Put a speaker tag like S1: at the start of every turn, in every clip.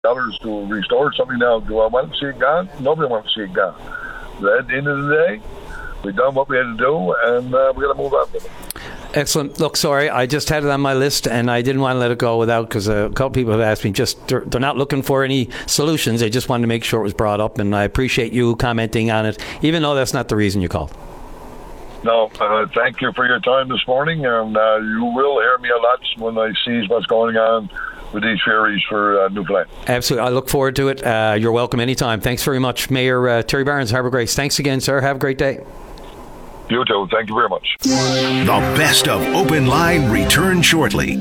S1: dollars to restore something now. Do I want to see it gone? Nobody wants to see it gone. But at the end of the day, we've done what we had to do, and we got to move on with it.
S2: Excellent. Look, sorry, I just had it on my list, and I didn't want to let it go without, because a couple people have asked me, they're not looking for any solutions. They just wanted to make sure it was brought up, and I appreciate you commenting on it, even though that's not the reason you called.
S1: No, thank you for your time this morning, and you will hear me a lot when I see what's going on with these ferries for Newfoundland.
S2: Absolutely. I look forward to it. You're welcome anytime. Thanks very much, Mayor Terry Barnes, Harbour Grace. Thanks again, sir. Have a great day.
S1: You too. Thank you very much.
S3: The best of Open Line returns shortly.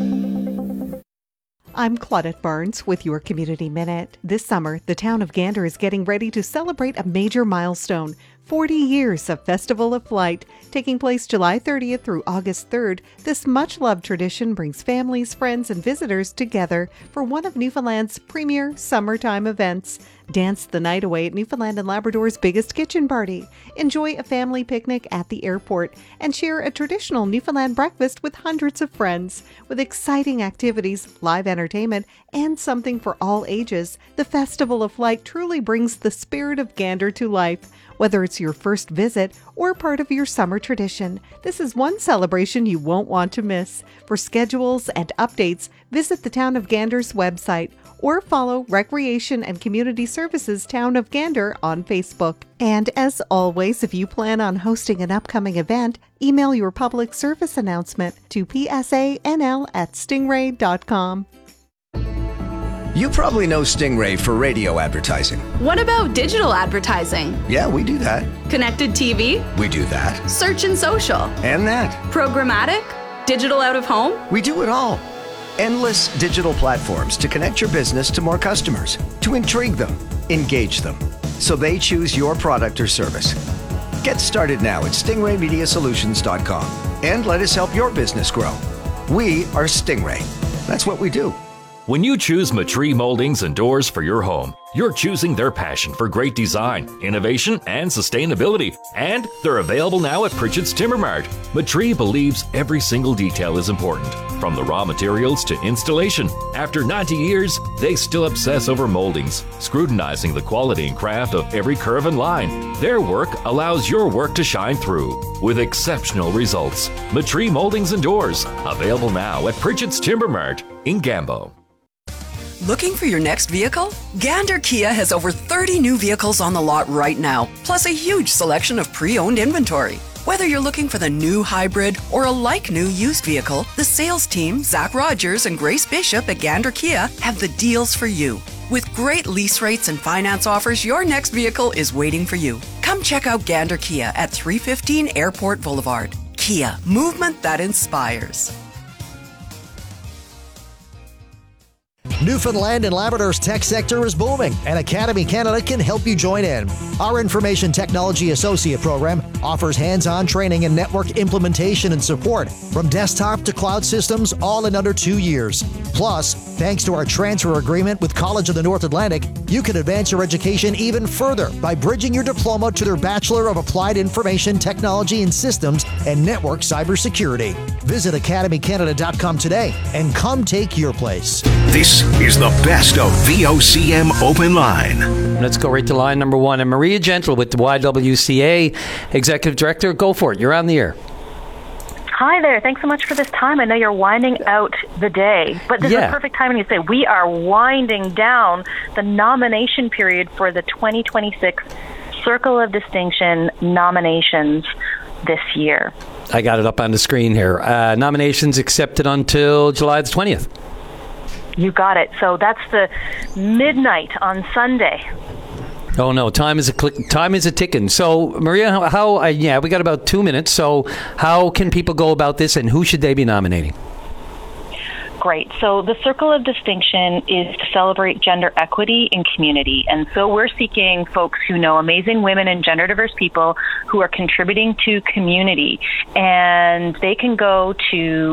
S4: I'm Claudette Barnes with your Community Minute. This summer, the town of Gander is getting ready to celebrate a major milestone. 40 years of Festival of Flight. Taking place July 30th through August 3rd, this much-loved tradition brings families, friends, and visitors together for one of Newfoundland's premier summertime events. Dance the night away at Newfoundland and Labrador's biggest kitchen party. Enjoy a family picnic at the airport and share a traditional Newfoundland breakfast with hundreds of friends. With exciting activities, live entertainment, and something for all ages, the Festival of Flight truly brings the spirit of Gander to life. Whether it's your first visit or part of your summer tradition, this is one celebration you won't want to miss. For schedules and updates, visit the Town of Gander's website or follow Recreation and Community Services Town of Gander on Facebook. And as always, if you plan on hosting an upcoming event, email your public service announcement to psanl@stingray.com.
S5: You probably know Stingray for radio advertising.
S6: What about digital advertising?
S5: Yeah, we do that.
S6: Connected TV?
S5: We do that.
S6: Search and social?
S5: And that.
S6: Programmatic? Digital out of home?
S5: We do it all. Endless digital platforms to connect your business to more customers, to intrigue them, engage them, so they choose your product or service. Get started now at stingraymediasolutions.com and let us help your business grow. We are Stingray. That's what we do.
S7: When you choose Matree Moldings and Doors for your home, you're choosing their passion for great design, innovation, and sustainability. And they're available now at Pritchett's Timber Mart. Matree believes every single detail is important, from the raw materials to installation. After 90 years, they still obsess over moldings, scrutinizing the quality and craft of every curve and line. Their work allows your work to shine through with exceptional results. Matree Moldings and Doors, available now at Pritchett's Timber Mart in Gambo.
S8: Looking for your next vehicle? Gander Kia has over 30 new vehicles on the lot right now, plus a huge selection of pre-owned inventory. Whether you're looking for the new hybrid or a like-new used vehicle, the sales team, Zach Rogers and Grace Bishop at Gander Kia, have the deals for you. With great lease rates and finance offers, your next vehicle is waiting for you. Come check out Gander Kia at 315 Airport Boulevard. Kia, movement that inspires.
S9: Newfoundland and Labrador's tech sector is booming, and Academy Canada can help you join in. Our Information Technology Associate program offers hands-on training and network implementation and support from desktop to cloud systems, all in under 2 years. Plus, thanks to our transfer agreement with College of the North Atlantic, you can advance your education even further by bridging your diploma to their Bachelor of Applied Information Technology and Systems and Network Cybersecurity. Visit academycanada.com today and come take your place.
S3: This is the best of VOCM Open Line.
S2: Let's go right to line number one. And Maria Gentle with the YWCA Executive Director. Go for it. You're on the air.
S10: Hi there. Thanks so much for this time. I know you're winding out the day, but this is perfect timing to say we are winding down the nomination period for the 2026 Circle of Distinction nominations this year.
S2: I got it up on the screen here. Nominations accepted until July the 20th.
S10: You got it. So that's the midnight on Sunday.
S2: Oh no, time is a ticking. So Maria, how we got about 2 minutes. So how can people go about this, and who should they be nominating?
S10: Great. So the Circle of Distinction is to celebrate gender equity in community. And so we're seeking folks who know amazing women and gender diverse people who are contributing to community. And they can go to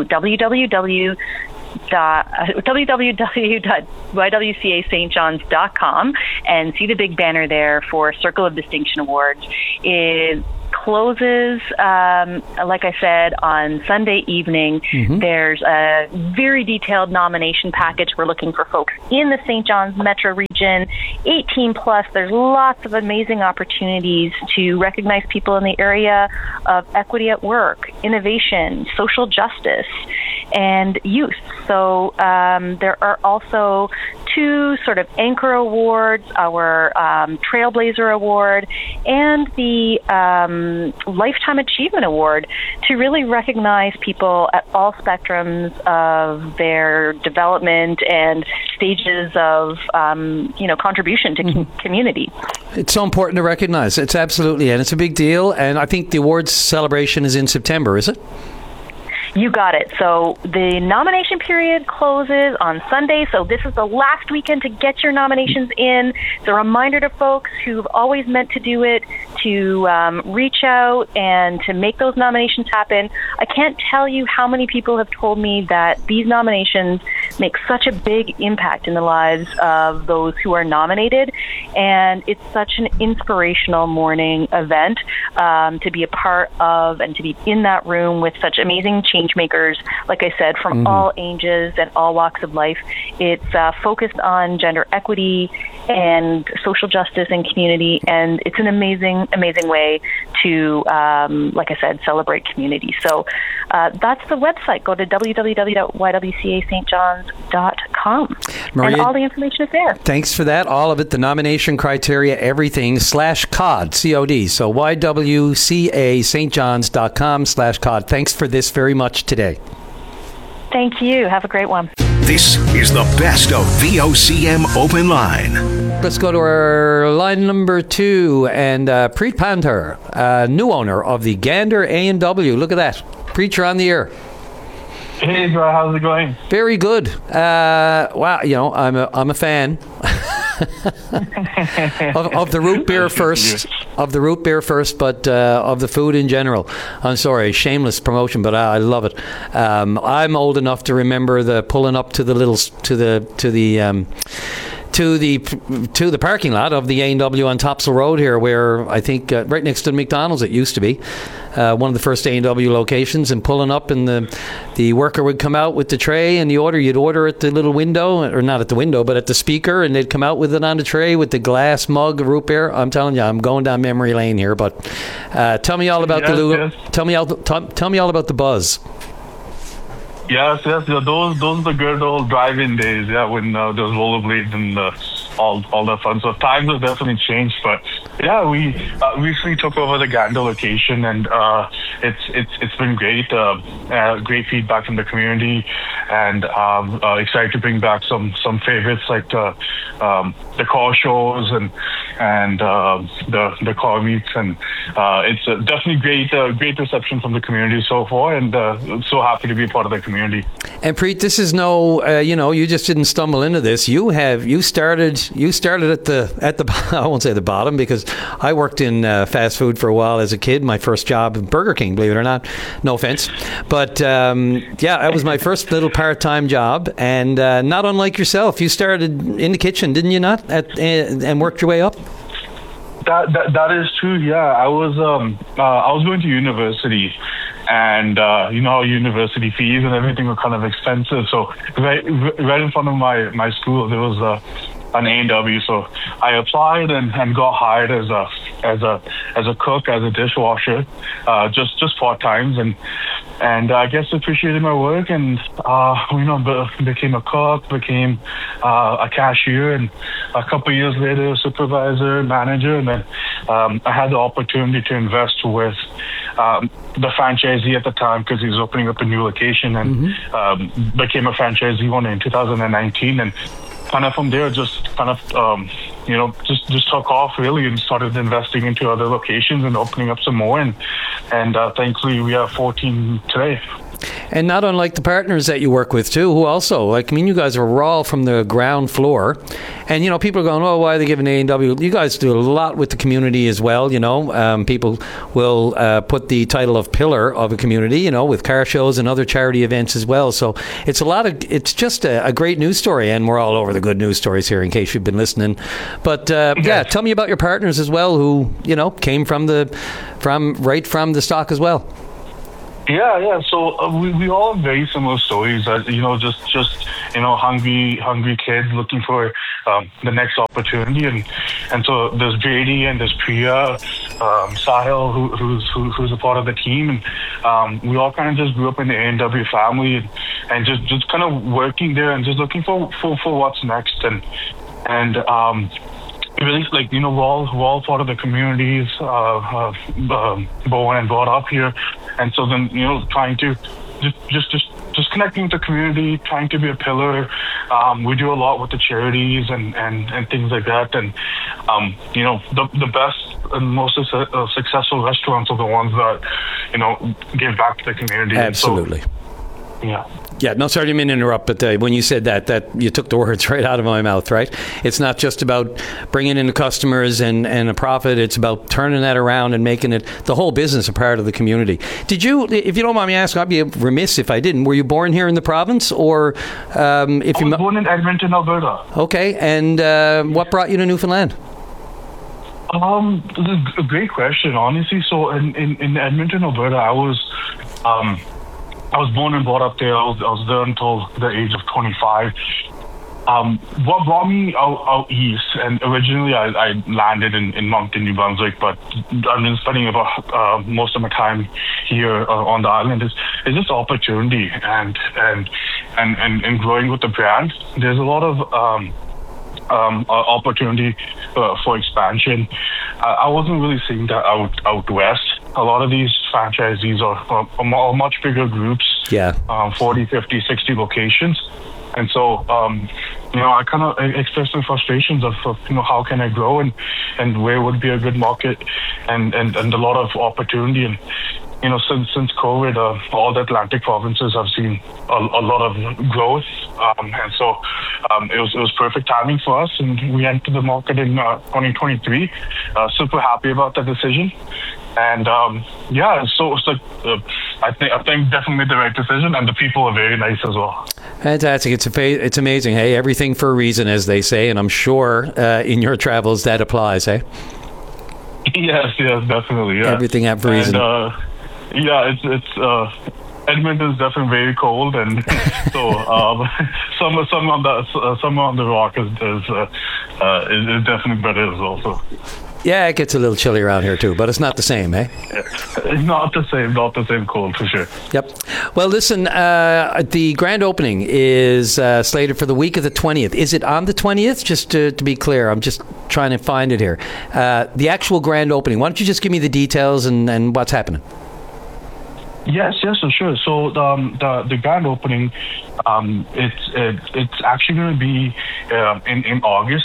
S10: www.ywcastjohns.com and see the big banner there for Circle of Distinction Awards. closes, like I said, on Sunday evening. There's a very detailed nomination package. We're looking for folks in the St. John's metro region, 18 plus. There's lots of amazing opportunities to recognize people in the area of equity at work, innovation, social justice, and youth. So there are also 2 sort of anchor awards, our Trailblazer Award and the Lifetime Achievement Award, to really recognize people at all spectrums of their development and stages of contribution to community.
S2: It's so important to recognize. It's absolutely, and it's a big deal. And I think the awards celebration is in September, is it?
S10: You got it. So the nomination period closes on Sunday. So this is the last weekend to get your nominations in. It's a reminder to folks who've always meant to do it to reach out and to make those nominations happen. I can't tell you how many people have told me that these nominations make such a big impact in the lives of those who are nominated. And it's such an inspirational morning event to be a part of and to be in that room with such amazing change makers, like I said, from all ages and all walks of life. It's focused on gender equity and social justice and community, and it's an amazing way to, like I said, celebrate community. So that's the website. Go to www.ywcastjohns.com,
S2: Maria,
S10: and all the information is there.
S2: Thanks for that. All of it, the nomination criteria, everything, /COD, C-O-D. So ywcastjohns.com/COD. Thanks for this very much today.
S10: Thank you. Have a great one.
S3: This is the best of VOCM Open Line.
S2: Let's go to our line number 2, and Preet Panther, new owner of the Gander A&W. Look at that. Preet, you're on the air.
S11: Hey, bro, how's it going?
S2: Very good. Wow, I'm a fan of the root beer first. Of the root beer first, but of the food in general. I'm sorry, shameless promotion, but I love it. I'm old enough to remember the pulling up to the to the parking lot of the A&W on Topsail Road here, where I think right next to the McDonald's it used to be, one of the first A&W locations, and pulling up, and the worker would come out with the tray and the order. You'd order at the little window, or not at the window, but at the speaker, and they'd come out with it on the tray with the glass mug of root beer. I'm telling you, I'm going down memory lane here, but tell me all about tell me all about the buzz.
S11: Yes, those are the good old drive-in days, when those rollerblades and all the fun. So times have definitely changed, but yeah, we recently took over the Gander location, and it's been great. Great feedback from the community, and excited to bring back some favorites like the car shows and the car meets, and it's definitely great reception from the community so far, and so happy to be a part of the community.
S2: And Preet, this is no, you just didn't stumble into this. You started at the I won't say the bottom, because I worked in fast food for a while as a kid. My first job at Burger King, believe it or not. No offense, but that was my first little part-time job, and not unlike yourself, you started in the kitchen, didn't you not? And worked your way up.
S11: That is true. Yeah, I was going to university, and you know how university fees and everything were kind of expensive. So right in front of my school there was an A&W. So I applied and got hired as a cook, as a dishwasher, just part-times, and I guess appreciated my work, and became a cook, became a cashier, and a couple of years later a supervisor, manager, and then I had the opportunity to invest with the franchisee at the time, because he was opening up a new location, and became a franchisee owner in 2019, and kind of from there just kind of just took off really, and started investing into other locations and opening up some more, and thankfully we have 14 today.
S2: And not unlike the partners that you work with, too, who also, you guys are all from the ground floor. And, people are going, oh, why are they giving A&W? You guys do a lot with the community as well, People will put the title of pillar of a community, with car shows and other charity events as well. So it's just a great news story. And we're all over the good news stories here in case you've been listening. But, tell me about your partners as well who, came from the stock as well.
S11: Yeah. So we all have very similar stories. Just hungry kids looking for the next opportunity, and so there's JD and there's Priya, Sahil, who's a part of the team, and we all kind of just grew up in the A&W family, and just kind of working there and just looking for what's next, and really, we're all part of the communities, born and brought up here, and so then, trying to just connecting with the community, trying to be a pillar. We do a lot with the charities and things like that, and the best and most successful restaurants are the ones that give back to the community.
S2: Absolutely.
S11: Yeah.
S2: Yeah, no, sorry, I didn't mean to interrupt, but when you said that you took the words right out of my mouth, right? It's not just about bringing in the customers and a profit. It's about turning that around and making it, the whole business, a part of the community. Did you, if you don't mind me asking, I'd be remiss if I didn't, were you born here in the province, or
S11: I was born in Edmonton, Alberta.
S2: Okay, and what brought you to Newfoundland?
S11: This is a great question, honestly. So in Edmonton, Alberta, I was born and brought up there. I was there until the age of 25. What brought me out east, and originally I landed in Moncton, New Brunswick, but I've been spending about most of my time here on the island. Is just opportunity and growing with the brand. There's a lot of opportunity for expansion. I wasn't really seeing that out west. A lot of these franchisees are much bigger groups, 40, 50, 60 locations. And so, I kind of expressed some frustrations of how can I grow and where would be a good market and a lot of opportunity. And, since COVID, all the Atlantic provinces have seen a lot of growth. And so it was perfect timing for us. And we entered the market in 2023. Super happy about that decision. And so it's I think definitely the right decision, and the people are very nice as well.
S2: Fantastic! It's amazing. Hey, everything for a reason, as they say, and I'm sure in your travels that applies. Hey.
S11: Yes, definitely. Yeah.
S2: Everything out for a reason.
S11: It's Edmonton is definitely very cold, and so summer on the rock is definitely better as well. So.
S2: Yeah, it gets a little chilly around here too, but it's not the same, eh?
S11: It's not the same cold for sure.
S2: Yep. Well, listen, the grand opening is slated for the week of the 20th. Is it on the 20th? Just to be clear, I'm just trying to find it here. The actual grand opening. Why don't you just give me the details and what's happening?
S11: Yes, sure. So the grand opening, it's actually going to be in August.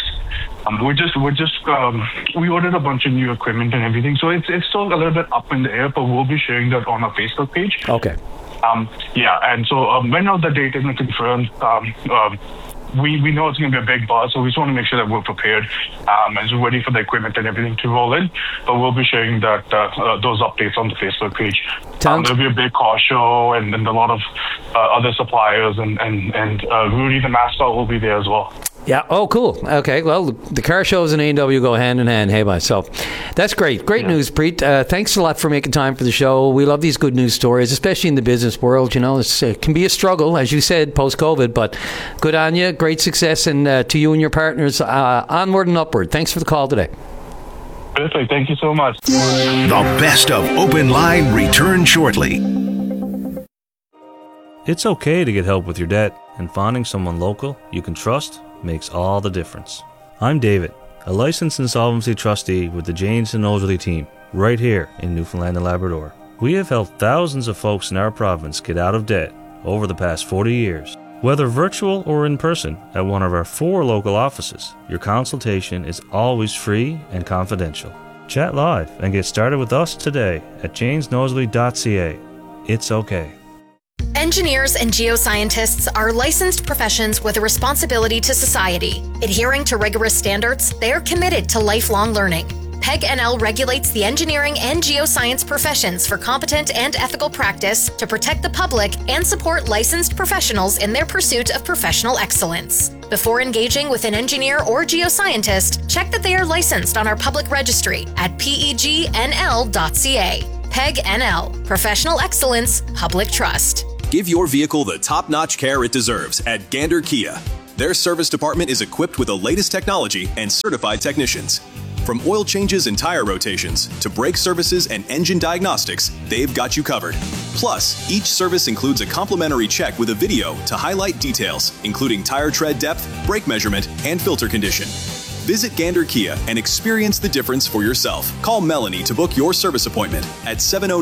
S11: We ordered a bunch of new equipment and everything, so it's still a little bit up in the air, but we'll be sharing that on our Facebook page.
S2: Okay.
S11: And so when the date isn't confirmed, we know it's going to be a big buzz, so we just want to make sure that we're prepared and we're ready for the equipment and everything to roll in. But we'll be sharing that those updates on the Facebook page. There'll be a big car show and a lot of other suppliers, and Rudy the mascot will be there as well.
S2: Yeah. Oh, cool. Okay. Well, the car shows and A&W go hand in hand. Hey, myself. That's great. Great news, Preet. Thanks a lot for making time for the show. We love these good news stories, especially in the business world. It can be a struggle, as you said, post-COVID, but good on you. Great success. And to you and your partners, onward and upward. Thanks for the call today.
S11: Perfect. Thank you so much.
S3: The best of Open Line returns shortly.
S12: It's okay to get help with your debt, and finding someone local you can trust makes all the difference. I'm David, a licensed insolvency trustee with the Janes and Noseworthy team, right here in Newfoundland and Labrador. We have helped thousands of folks in our province get out of debt over the past 40 years. Whether virtual or in person at one of our 4 local offices, your consultation is always free and confidential. Chat live and get started with us today at janesnoseworthy.ca. It's okay.
S13: Engineers and geoscientists are licensed professions with a responsibility to society. Adhering to rigorous standards, they are committed to lifelong learning. PEG-NL regulates the engineering and geoscience professions for competent and ethical practice to protect the public and support licensed professionals in their pursuit of professional excellence. Before engaging with an engineer or geoscientist, check that they are licensed on our public registry at pegnl.ca. PEG-NL, Professional Excellence, Public Trust.
S14: Give your vehicle the top-notch care it deserves at Gander Kia. Their service department is equipped with the latest technology and certified technicians. From oil changes and tire rotations to brake services and engine diagnostics, they've got you covered. Plus, each service includes a complimentary check with a video to highlight details, including tire tread depth, brake measurement, and filter condition. Visit Gander Kia and experience the difference for yourself. Call Melanie to book your service appointment at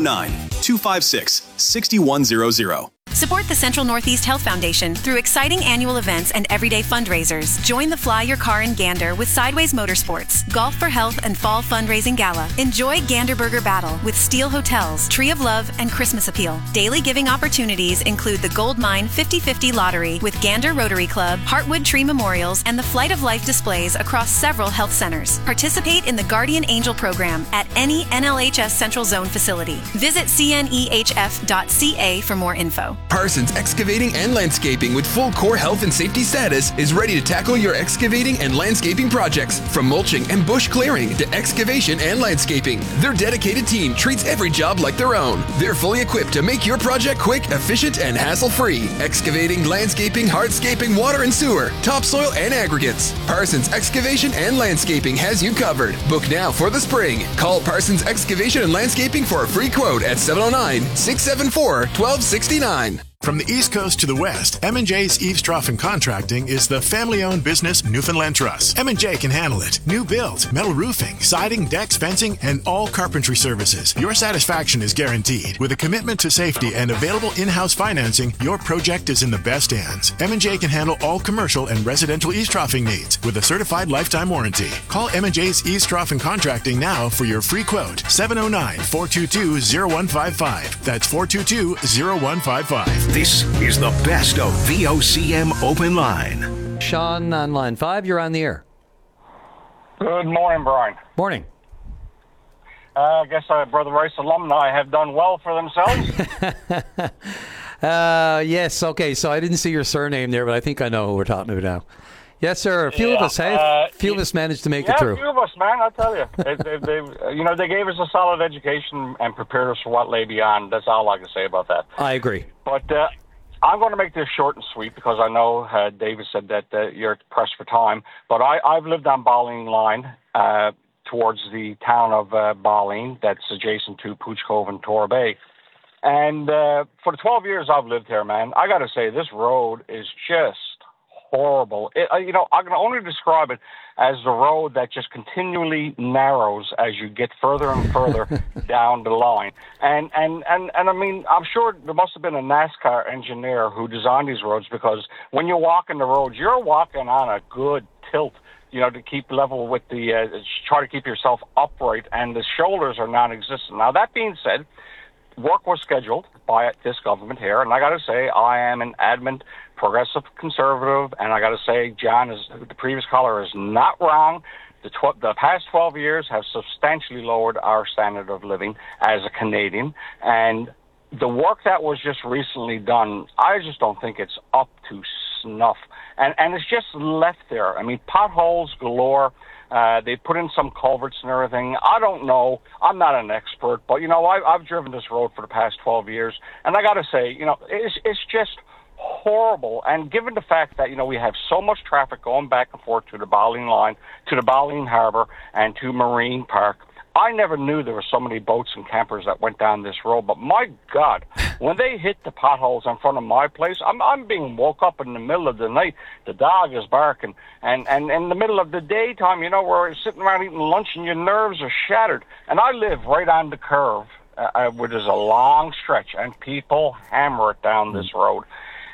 S14: 709-256-6100.
S15: Support the Central Northeast Health Foundation through exciting annual events and everyday fundraisers. Join the Fly Your Car in Gander with Sideways Motorsports, Golf for Health and Fall Fundraising Gala. Enjoy Gander Burger Battle with Steel Hotels, Tree of Love, and Christmas Appeal. Daily giving opportunities include the Gold Mine 50/50 Lottery with Gander Rotary Club, Heartwood Tree Memorials, and the Flight of Life displays across several health centers. Participate in the Guardian Angel program at any NLHS Central Zone facility. Visit cnehf.ca for more info.
S16: Parsons Excavating and Landscaping with full core health and safety status is ready to tackle your excavating and landscaping projects, from mulching and bush clearing to excavation and landscaping. Their dedicated team treats every job like their own. They're fully equipped to make your project quick, efficient, and hassle-free. Excavating, landscaping, hardscaping, water and sewer, topsoil, and aggregates. Parsons Excavation and Landscaping has you covered. Book now for the spring. Call Parsons Excavation and Landscaping for a free quote at 709-674-1269.
S17: From the East Coast to the West, M&J's Eavesdroff & Contracting is the family-owned business Newfoundland Trust. M&J can handle it. New build, metal roofing, siding, decks, fencing, and all carpentry services. Your satisfaction is guaranteed. With a commitment to safety and available in-house financing, your project is in the best hands. M&J can handle all commercial and residential eavesdroffing needs with a certified lifetime warranty. Call M&J's Eavesdroff & Contracting now for your free quote. 709-422-0155. That's 422-0155.
S3: This is the best of VOCM Open Line.
S2: Sean on line 5, you're on the air.
S18: Good morning, Brian.
S2: Morning.
S18: I guess Brother Rice alumni have done well for themselves.
S2: Yes, okay, so I didn't see your surname there, but I think I know who we're talking about now. Yes, sir. A few of us have. A few of us managed to make it through.
S18: Yeah, a few of us, man. I tell you, they gave us a solid education and prepared us for what lay beyond. That's all I can say about that.
S2: I agree.
S18: But I'm going to make this short and sweet because I know David said that you're pressed for time. But I've lived on Balleen Line towards the town of Balleen, that's adjacent to Pooch Cove and Torbay. And for the 12 years I've lived here, man, I got to say this road is just horrible. I can only describe it as the road that just continually narrows as you get further and further down the line. And I mean, I'm sure there must have been a NASCAR engineer who designed these roads, because when you walk in the roads, you're walking on a good tilt, to keep level with the, try to keep yourself upright, and the shoulders are non-existent. Now, that being said, work was scheduled by this government here, and I got to say, I am an adamant progressive conservative, and I got to say, John, the previous caller, is not wrong. The past 12 years have substantially lowered our standard of living as a Canadian, and the work that was just recently done, I just don't think it's up to snuff, and it's just left there. I mean, potholes galore. They put in some culverts and everything. I don't know. I'm not an expert, but, I've driven this road for the past 12 years, and I got to say, it's just horrible. And given the fact that, we have so much traffic going back and forth to the Balleen Line, to the Balleen Harbour, and to Marine Park, I never knew there were so many boats and campers that went down this road. But my God, when they hit the potholes in front of my place, I'm being woke up in the middle of the night. The dog is barking. And in the middle of the daytime, we're sitting around eating lunch and your nerves are shattered. And I live right on the curve, which is a long stretch, and people hammer it down this road.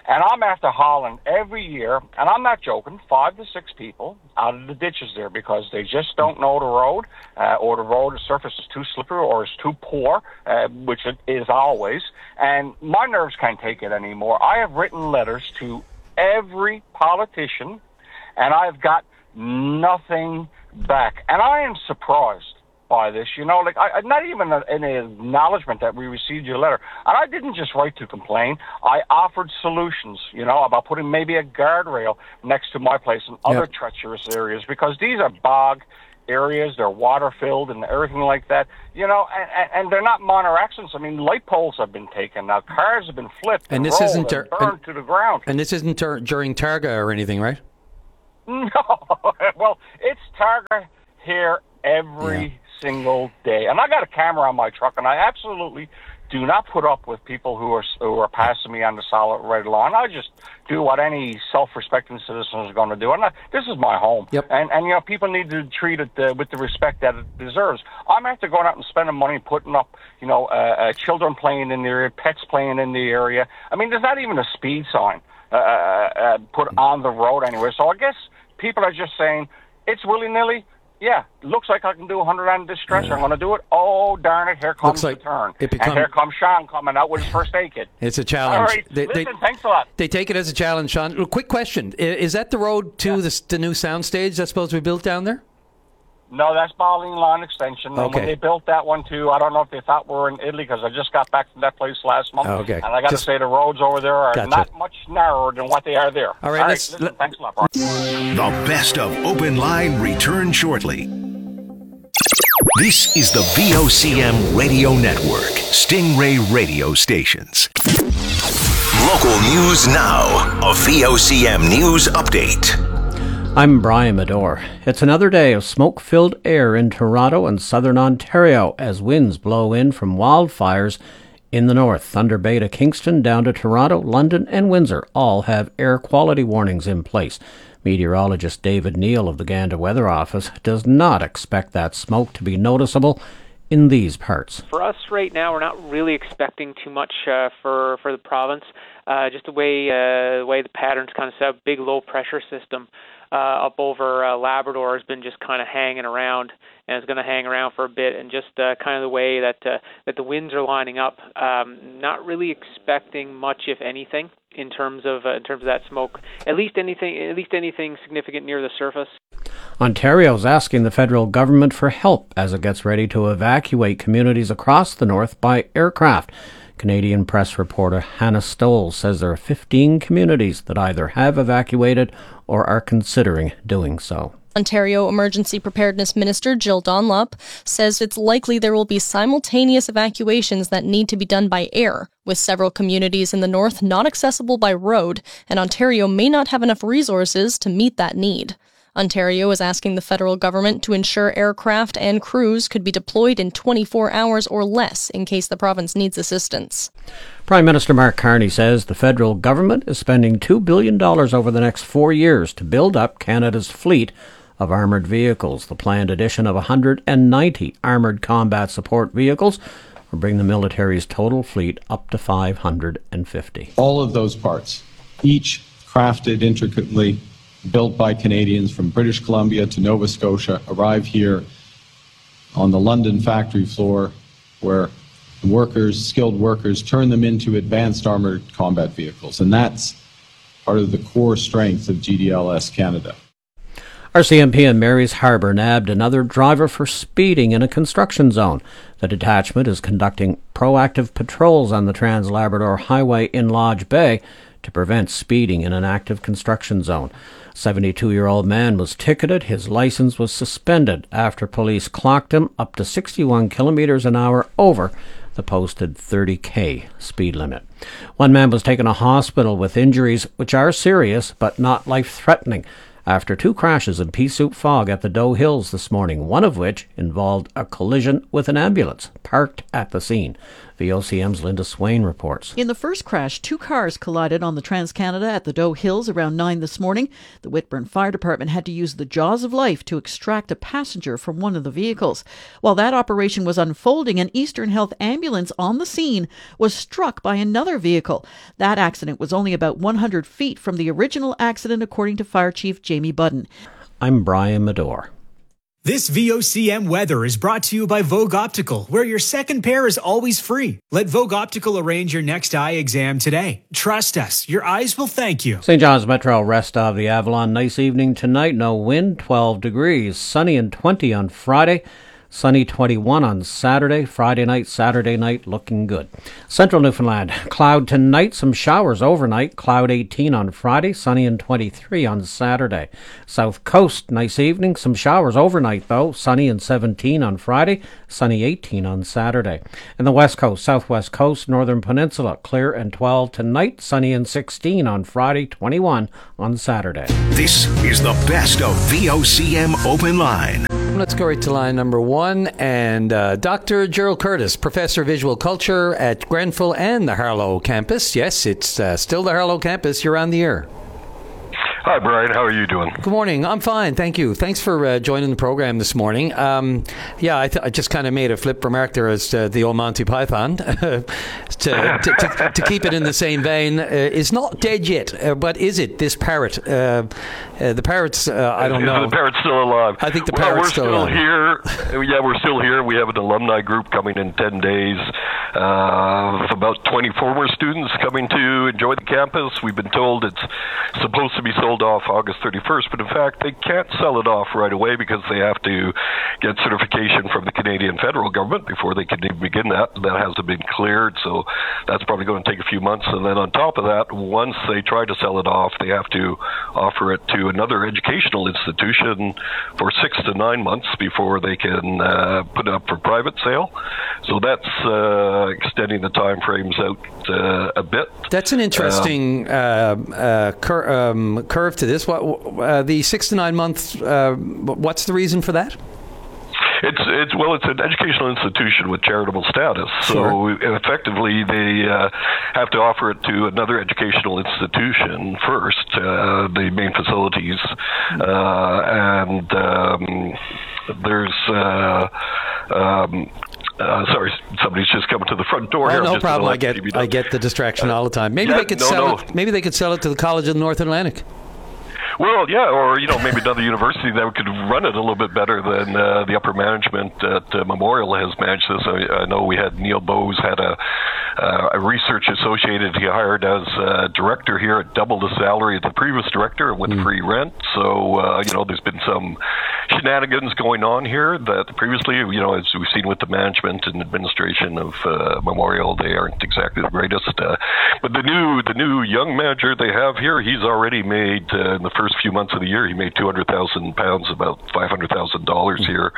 S18: And I'm after hauling every year, and I'm not joking, 5 to 6 people out of the ditches there because they just don't know the road, or the surface is too slippery or is too poor, which it is always. And my nerves can't take it anymore. I have written letters to every politician, and I've got nothing back. And I am surprised by this, like not even any acknowledgement that we received your letter. And I didn't just write to complain. I offered solutions, about putting maybe a guardrail next to my place and other treacherous areas, because these are bog areas, they're water filled and everything like that, and they're not minor accidents. I mean, light poles have been taken now, cars have been flipped and
S2: this
S18: rolled
S2: isn't
S18: and burned to the ground.
S2: And this isn't during Targa or anything, right?
S18: No, well, it's Targa here every single day, and I got a camera on my truck, and I absolutely do not put up with people who are passing me on the solid red line. I just do what any self-respecting citizen is going to do, and this is my home. And people need to treat it with the respect that it deserves. I'm after going out and spending money putting up, children playing in the area, pets playing in the area. I mean, there's not even a speed sign put on the road anywhere. So I guess people are just saying it's willy-nilly. Yeah, looks like I can do 100 on this stretch. I'm going to do it. Oh, darn it, here comes the turn. And here comes Sean coming out with his first aid kit.
S2: It's a challenge.
S18: All right, listen, thanks a lot.
S2: They take it as a challenge, Sean. Quick question. Is that the road to the new soundstage that's supposed to be built down there?
S18: No, that's Bowling Line Extension. And when they built that one, too, I don't know if they thought we were in Italy, because I just got back from that place last month. And I got to say, the roads over there are not much narrower than what they are there.
S2: All right,
S18: listen, thanks a lot, Brian.
S3: The best of Open Line return shortly. This is the VOCM Radio Network, Stingray radio stations. Local news now, a VOCM news update.
S19: I'm Brian Medore. It's another day of smoke-filled air in Toronto and southern Ontario as winds blow in from wildfires in the north. Thunder Bay to Kingston, down to Toronto, London and Windsor all have air quality warnings in place. Meteorologist David Neal of the Gander Weather Office does not expect that smoke to be noticeable in these parts.
S20: For us right now, we're not really expecting too much for the province. Just the way the pattern's kind of set up, big low pressure system up over Labrador has been just kind of hanging around, and it's going to hang around for a bit. And just kind of the way that the winds are lining up, not really expecting much, if anything, in terms of that smoke. At least anything significant near the surface.
S19: Ontario's asking the federal government for help as it gets ready to evacuate communities across the north by aircraft. Canadian press reporter Hannah Stoll says there are 15 communities that either have evacuated or are considering doing so.
S21: Ontario Emergency Preparedness Minister Jill Dunlop says it's likely there will be simultaneous evacuations that need to be done by air, with several communities in the north not accessible by road, and Ontario may not have enough resources to meet that need. Ontario is asking the federal government to ensure aircraft and crews could be deployed in 24 hours or less in case the province needs assistance.
S19: Prime Minister Mark Carney says the federal government is spending $2 billion over the next 4 years to build up Canada's fleet of armoured vehicles. The planned addition of 190 armoured combat support vehicles will bring the military's total fleet up to 550.
S22: All of those parts, each crafted intricately, built by Canadians from British Columbia to Nova Scotia, arrive here on the London factory floor where skilled workers, turn them into advanced armored combat vehicles. And that's part of the core strength of GDLS Canada.
S19: RCMP in Mary's Harbour nabbed another driver for speeding in a construction zone. The detachment is conducting proactive patrols on the Trans-Labrador Highway in Lodge Bay to prevent speeding in an active construction zone. A 72-year-old man was ticketed. His license was suspended after police clocked him up to 61 kilometers an hour over the posted 30k speed limit. One man was taken to hospital with injuries which are serious but not life-threatening after two crashes in pea soup fog at the Doe Hills this morning, one of which involved a collision with an ambulance parked at the scene. VOCM's Linda Swain reports.
S1: In the first crash, 2 cars collided on the Trans-Canada at the Doe Hills around 9 this morning. The Whitburn Fire Department had to use the jaws of life to extract a passenger from one of the vehicles. While that operation was unfolding, an Eastern Health ambulance on the scene was struck by another vehicle. That accident was only about 100 feet from the original accident, according to Fire Chief Jamie Budden.
S19: I'm Brian Medore.
S4: This VOCM weather is brought to you by Vogue Optical, where your second pair is always free. Let Vogue Optical arrange your next eye exam today. Trust us, your eyes will thank you.
S19: St. John's Metro, rest of the Avalon. Nice evening tonight. No wind, 12 degrees. Sunny and 20 on Friday. Sunny 21 on Saturday. Friday night, Saturday night, looking good. Central Newfoundland, cloud tonight, some showers overnight. Cloud 18 on Friday, sunny and 23 on Saturday. South Coast, nice evening, some showers overnight though. Sunny and 17 on Friday, sunny 18 on Saturday. And the West Coast, Southwest Coast, Northern Peninsula, clear and 12 tonight, sunny and 16 on Friday, 21 on Saturday.
S3: This is the best of VOCM Open Line.
S2: Let's go right to line number 1. And Dr. Gerald Curtis, Professor of Visual Culture at Grenfell and the Harlow campus. Yes, it's still the Harlow campus. You're on the air.
S23: Hi, Brian. How are you doing?
S2: Good morning. I'm fine. Thank you. Thanks for joining the program this morning. I just kind of made a flip remark there as the old Monty Python. to keep it in the same vein, is not dead yet, but is it, this parrot? The parrot's, I don't know.
S23: Is the parrot still alive?
S2: I think the parrot's still alive.
S23: We're still here. Yeah, we're still here. We have an alumni group coming in 10 days. About 20 former students coming to enjoy the campus. We've been told it's supposed to be sold off August 31st, but in fact they can't sell it off right away because they have to get certification from the Canadian federal government before they can even begin that. That hasn't been cleared, so that's probably going to take a few months. And then on top of that, once they try to sell it off, they have to offer it to another educational institution for 6 to 9 months before they can put it up for private sale. So that's extending the time frames out a bit.
S2: That's an interesting curve to this. What the 6 to 9 months? What's the reason for that?
S23: It's an educational institution with charitable status. So effectively, they have to offer it to another educational institution first, the main facilities, and there's. Sorry, somebody's just coming to the front door here.
S2: No problem. I get the distraction all the time. Maybe they could sell it. Maybe they could sell it to the College of the North Atlantic.
S23: Well, yeah, or maybe another university that could run it a little bit better than the upper management at Memorial has managed this. I know we had Neil Bowes had a research associate he hired as director here at double the salary of the previous director with free rent. So there's been some shenanigans going on here that previously, as we've seen with the management and administration of Memorial, they aren't exactly the greatest. But the new young manager they have here, he's already made in the first few months of the year, he made £200,000, about $500,000 here,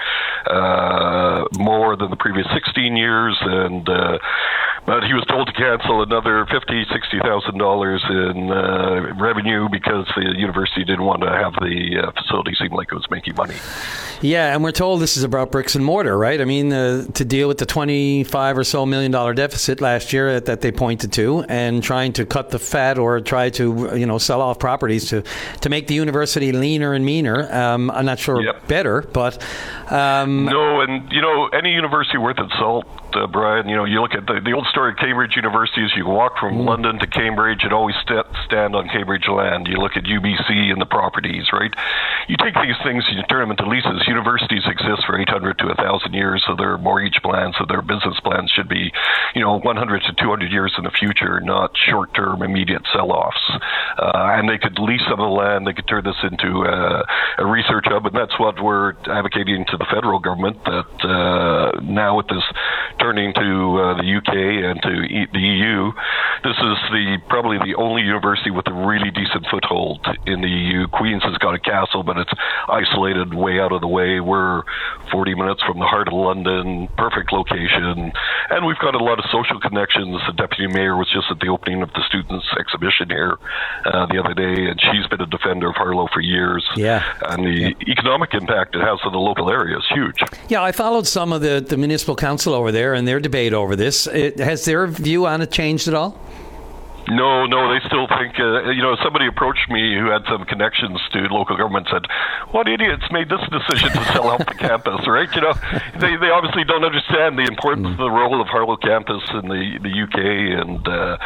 S23: more than the previous 16 years, and but he was told to cancel another $60,000 in revenue because the university didn't want to have the facility seem like it was making money.
S2: Yeah, and we're told this is about bricks and mortar, right? I mean, to deal with the $25 or so million deficit last year that they pointed to, and trying to cut the fat or try to sell off properties to make the university leaner and meaner. I'm not sure better, but
S23: no, and any university worth its salt, Brian. You look at the old story of Cambridge University is you can walk from London to Cambridge and always stand on Cambridge land. You look at UBC and the properties, right? You take these things and you turn them into leases. Universities exist for 800 to 1,000 years, so their mortgage plans, so their business plans should be, 100 to 200 years in the future, not short-term, immediate sell-offs. And they could lease some of the land. They could turn this into a research hub, and that's what we're advocating to the federal government, that now with this turning to the UK and to the EU, this is probably the only university with a really decent foothold in the EU. Queen's has got a castle, but it's isolated way out of the way. We're 40 minutes from the heart of London, perfect location, And we've got a lot of social connections. The deputy mayor was just at the opening of the students' exhibition here the other day, and she's been a defender of Harlow for years.
S2: Yeah.
S23: And the economic impact it has on the local area is huge.
S2: Yeah, I followed some of the municipal council over there and their debate over this. Has their view on it changed at all?
S23: No, they still think, somebody approached me who had some connections to local government, said, what idiots made this decision to sell out the campus, right? They obviously don't understand the importance of the role of Harlow campus in the UK, and,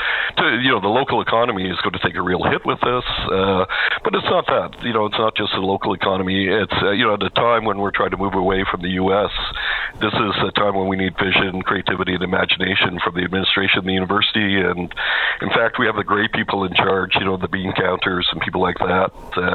S23: the local economy is going to take a real hit with this. But it's not that, it's not just the local economy. It's, at a time when we're trying to move away from the U.S., this is a time when we need vision, creativity, and imagination from the administration of the university. And in fact, we have the great people in charge, the bean counters and people like that,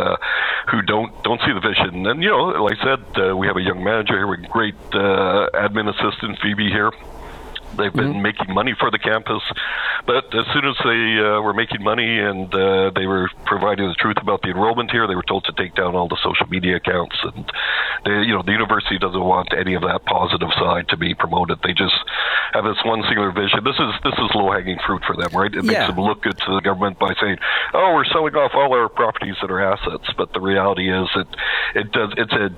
S23: who don't see the vision. And, like I said, we have a young manager here with great admin assistant, Phoebe, here. They've been making money for the campus, but as soon as they were making money and they were providing the truth about the enrollment here, they were told to take down all the social media accounts. And the university doesn't want any of that positive side to be promoted. They just have this one singular vision. This is low-hanging fruit for them, right? It makes them look good to the government by saying, "Oh, we're selling off all our properties and our assets." But the reality is, it's a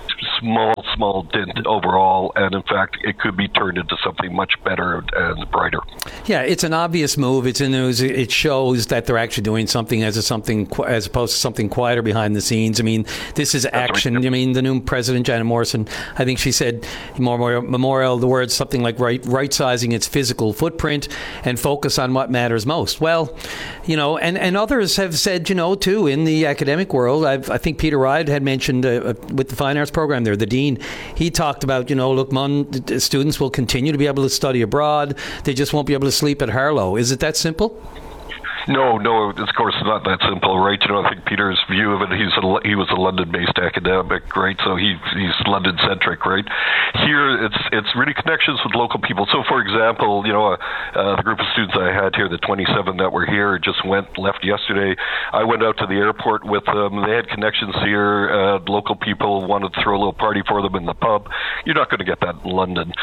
S23: small dent overall, and in fact it could be turned into something much better and brighter.
S2: Yeah, it's an obvious move. It's in news. It shows that they're actually doing something as opposed to something quieter behind the scenes. I mean, this is action. Right. I mean, the new president, Janet Morrison, I think she said Memorial, the words something like right-sizing its physical footprint and focus on what matters most. Well, and others have said, too, in the academic world, I think Peter Ride had mentioned with the Fine Arts program there, the dean, he talked about, students will continue to be able to study abroad. They just won't be able to sleep at Harlow. Is it that simple?
S23: No, of course it's not that simple, right? I think Peter's view of it, he was a London-based academic, right? So he's London-centric, right? Here, it's really connections with local people. So, for example, the group of students I had here, the 27 that were here, just left yesterday. I went out to the airport with them. They had connections here. Local people wanted to throw a little party for them in the pub. You're not going to get that in London.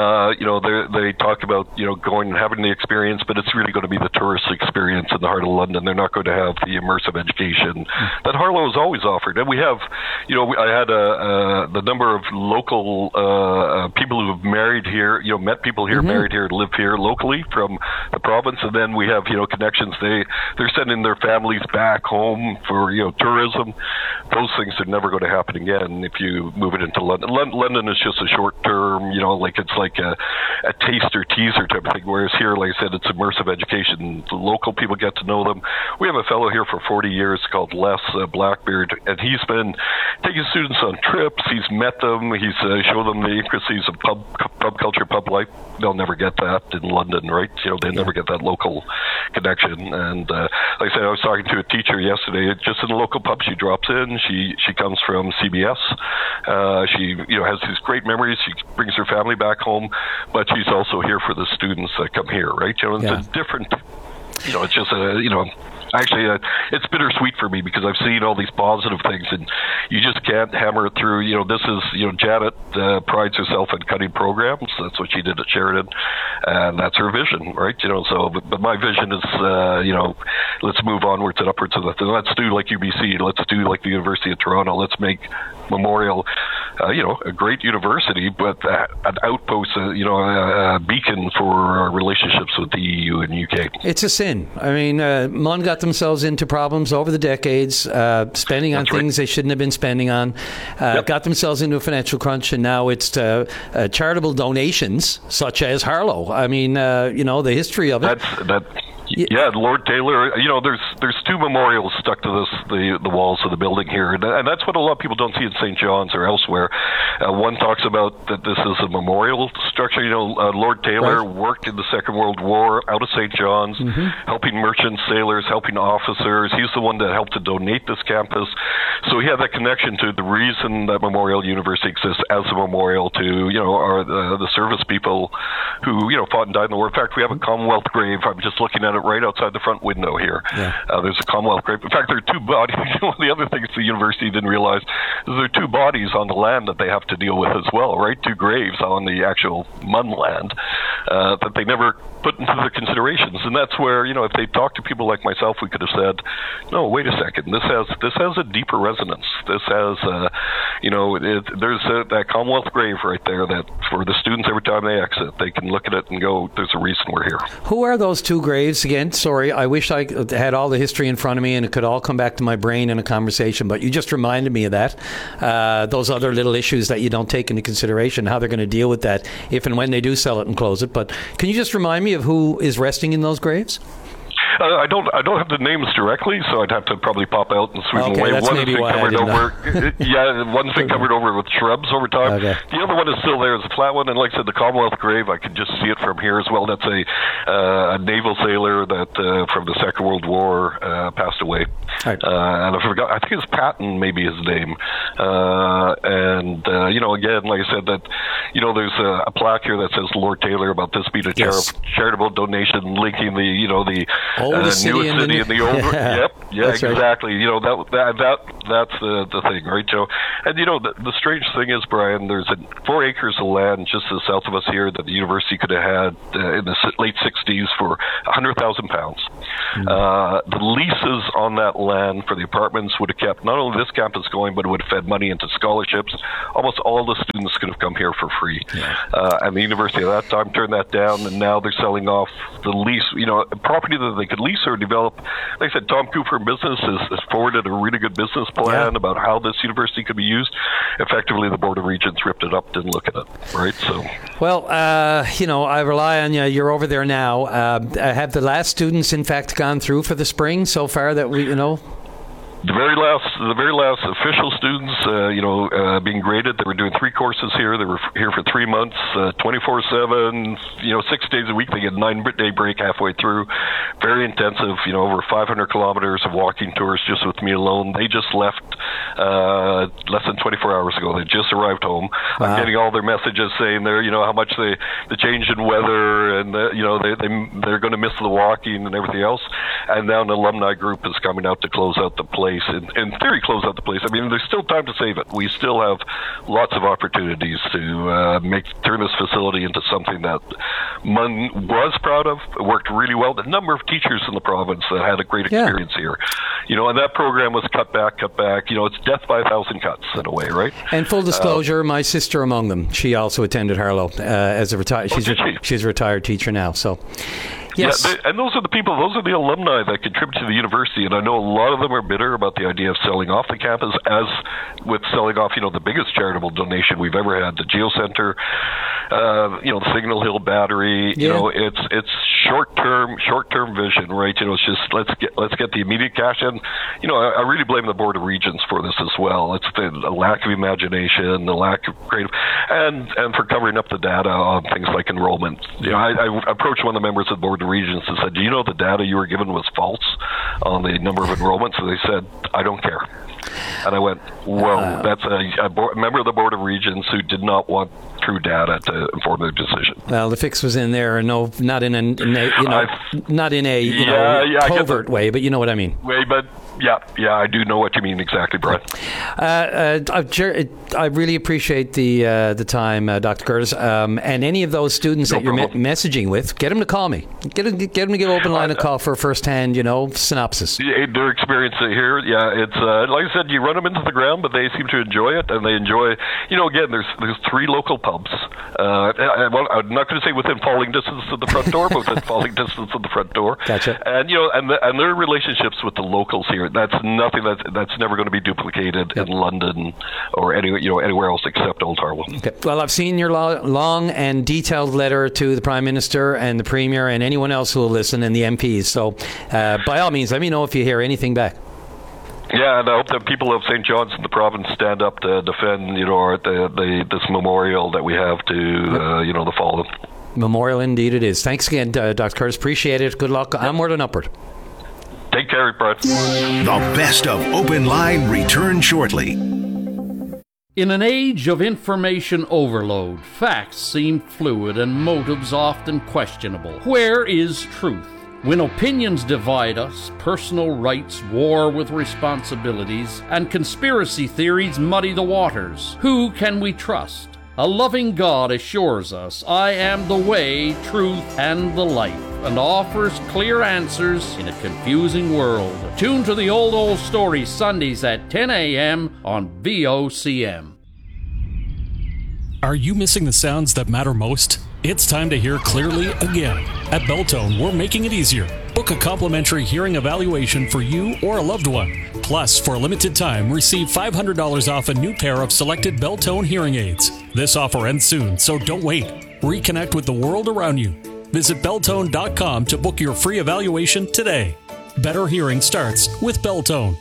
S23: They talk about, going and having the experience, but it's really going to be the tourist experience in the heart of London. They're not going to have the immersive education that Harlow has always offered. And we have, I had the number of local people who have married here, met people here, married here, live here locally from the province. And then we have, connections. They're sending their families back home for, tourism. Those things are never going to happen again if you move it into London. London is just a short term, it's like a taster teaser type of thing. Whereas here, like I said, it's immersive education. The local people get to know them. We have a fellow here for 40 years called Les Blackbeard, and he's been taking students on trips. He's met them. He's shown them the intricacies of pub culture, pub life. They'll never get that in London, right? They never get that local connection. And like I said, I was talking to a teacher yesterday, just in a local pub. She drops in. She comes from CBS. She has these great memories. She brings her family back home, but she's also here for the students that come here, right? It's a different. It's just actually, it's bittersweet for me because I've seen all these positive things, and you just can't hammer it through. This is, Janet prides herself in cutting programs. That's what she did at Sheridan, and that's her vision, right? But my vision is, let's move onwards and upwards. Let's do like UBC. Let's do like the University of Toronto. Let's make Memorial, a great university, but an outpost, a beacon for our relationships with the EU and UK.
S2: It's a sin. I mean, MUN got themselves into problems over the decades, spending on things they shouldn't have been spending on, got themselves into a financial crunch, and now it's charitable donations, such as Harlow. I mean, the history of it.
S23: Yeah, Lord Taylor. There's two memorials stuck to the walls of the building here, and that's what a lot of people don't see in St. John's or elsewhere. One talks about that this is a memorial structure. Lord Taylor worked in the Second World War out of St. John's, helping merchant sailors, helping officers. He's the one that helped to donate this campus, so he had that connection to the reason that Memorial University exists as a memorial to the service people who fought and died in the war. In fact, we have a Commonwealth grave. I'm just looking at it right outside the front window here.
S2: Yeah.
S23: There's a Commonwealth grave. In fact, there are two bodies. One of the other things the university didn't realize is there are two bodies on the land that they have to deal with as well, right? Two graves on the actual Mun land that they never put into their considerations. And that's where, if they talked to people like myself, we could have said, no, wait a second, this has a deeper resonance. This has, there's that Commonwealth grave right there that for the students every time they exit, they can look at it and go, there's a reason we're here.
S2: Who are those two graves again? Sorry, I wish I had all the history in front of me and it could all come back to my brain in a conversation, but you just reminded me of that. Those other little issues that you don't take into consideration, how they're going to deal with that if and when they do sell it and close it. But can you just remind me of who is resting in those graves?
S23: I don't have the names directly, so I'd have to probably pop out and sweep them away.
S2: That's maybe why I didn't know.
S23: Yeah, one's been covered over with shrubs over time.
S2: Okay.
S23: The other one is still there as a flat one, and like I said, the Commonwealth grave, I can just see it from here as well. That's a naval sailor that from the Second World War passed away.
S2: Right.
S23: And I forgot, I think it's Patton, maybe his name. Again, like I said, that there's a plaque here that says Lord Taylor about this being a charitable donation linking the
S2: oldest
S23: newest city in the old.
S2: That's
S23: exactly. Right. That's the thing, right, Joe? And the strange thing is, Brian, there's 4 acres of land just to the south of us here that the university could have had in the late '60s for £100,000. The leases on that land for the apartments would have kept not only this campus going, but it would have fed money into scholarships. Almost all the students could have come here for free. And the university at that time turned that down, and now they're selling off the lease, property that they could lease or develop. Like I said, Tom Cooper Business has forwarded a really good business plan about how this university could be used. Effectively, the Board of Regents ripped it up, didn't look at it, right? So,
S2: well, I rely on you. You're over there now. Have the last students, in fact, gone through for the spring so far that we,
S23: The very last official students, being graded, they were doing 3 courses here. They were here for 3 months, 24/7, 6 days a week. They get a 9-day break halfway through. Very intensive, over 500 kilometers of walking tours just with me alone. They just left less than 24 hours ago. They just arrived home. Wow. I'm getting all their messages saying how much the change in weather and they're going to miss the walking and everything else. And now an alumni group is coming out to close out the place. In theory, close out the place. I mean, there's still time to save it. We still have lots of opportunities to turn this facility into something that Mun was proud of. It worked really well. The number of teachers in the province that had a great experience here, and that program was cut back. It's death by 1,000 cuts in a way, right?
S2: And full disclosure, my sister among them. She also attended Harlow as a retired. She's a retired teacher now. So. Yes.
S23: Yeah, and those are the people, those are the alumni that contribute to the university, and I know a lot of them are bitter about the idea of selling off the campus, as with selling off, the biggest charitable donation we've ever had, the Geo Center, the Signal Hill Battery. It's short-term vision, right? It's just let's get the immediate cash in. I really blame the Board of Regents for this as well. It's the lack of imagination, the lack of creative, and for covering up the data on things like enrollment. I approached one of the members of the Board of Regents and said, do you know the data you were given was false on the number of enrollments? And they said, I don't care. And I went, well, that's a member of the Board of Regents who did not want true data to inform their decision.
S2: Well, the fix was in there, not in a covert way, but you know what I mean.
S23: Yeah, I do know what you mean exactly, Brian.
S2: I really appreciate the time, Dr. Curtis. And any of those students that you're messaging with, get them to call me. Get them to give Open Line a call for a first-hand, synopsis.
S23: Their experience here, it's like I said, you run them into the ground, but they seem to enjoy it, and they enjoy. Again, there's 3 local pubs. I'm not going to say within falling distance of the front door, but within falling distance of the front door.
S2: Gotcha.
S23: And and their relationships with the locals here. That's nothing that's never going to be duplicated in London or anywhere else except Old Harlow.
S2: Okay. Well, I've seen your long and detailed letter to the Prime Minister and the Premier and anyone else who will listen and the MPs. So, by all means, let me know if you hear anything back.
S23: Yeah, and I hope that people of St. John's and the province stand up to defend, this memorial that we have to, the fallen.
S2: Memorial indeed it is. Thanks again, Dr. Curtis. Appreciate it. Good luck. Onward and upward.
S23: Take care, Brett.
S3: The best of Open Line returns shortly.
S5: In an age of information overload, facts seem fluid and motives often questionable. Where is truth? When opinions divide us, personal rights war with responsibilities, and conspiracy theories muddy the waters, who can we trust? A loving God assures us, I am the way, truth, and the life, and offers clear answers in a confusing world. Tune to the Old Story Sundays at 10 a.m. on VOCM.
S6: Are you missing the sounds that matter most? It's time to hear clearly again. At Beltone, we're making it easier. Book a complimentary hearing evaluation for you or a loved one. Plus, for a limited time, receive $500 off a new pair of selected Beltone hearing aids. This offer ends soon, so don't wait. Reconnect with the world around you. Visit Beltone.com to book your free evaluation today. Better hearing starts with Beltone.